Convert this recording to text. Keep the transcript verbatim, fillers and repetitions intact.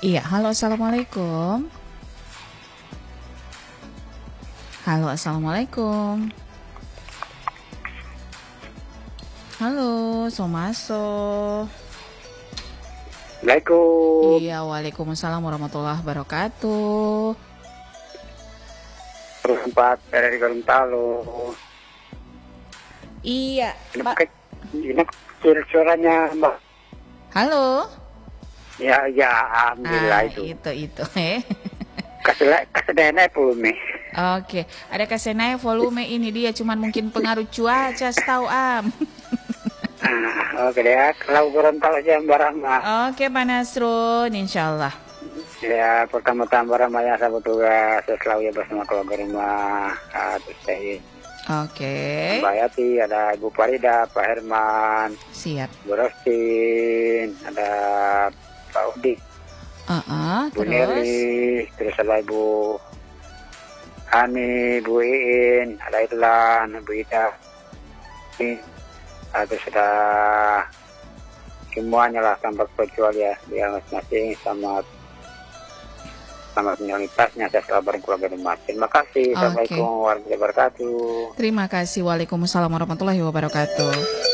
Iya, halo assalamualaikum. Halo assalamualaikum. Halo, Somaso. Assalamualaikum. Iya, waalaikumsalam warahmatullahi wabarakatuh. Empat dari Gorontalo. Iya, Ini Pak. pakai ini kecil suaranya Mbak. Halo. Ya ya alhamdulillah Ah, itu. itu itu. Eh. Kasih kasih nenek volume. Oke, ada kasih naik volume ini dia cuman mungkin pengaruh cuaca, setahu Am. Ah, oke deh ya. Kalau Gorontalo aja Mbak Rahma. Oke, Pak Nasrun, insyaallah. Ya pertama-tama Rahma ya sahabat tugas. Saya selalu ya bersama keluarga rumah. Ah, terus saya Oke, Mbak Yati, ada Ibu Farida, Pak Herman, siap. Bu Rostin, ada Pak Udik, Uh-uh, Bu terus. Neli, terus ada Ibu Ani, Bu Iin, ada Irlan, Bu Ida, ini, ah, terus ada semuanya lah tanpa kecuali ya, dia masing-masing sama sama penyelidikannya saya selalu berkeluarga rumah. Terima kasih. Oke. Assalamualaikum warahmatullahi wabarakatuh. Terima kasih. Waalaikumsalam warahmatullahi wabarakatuh.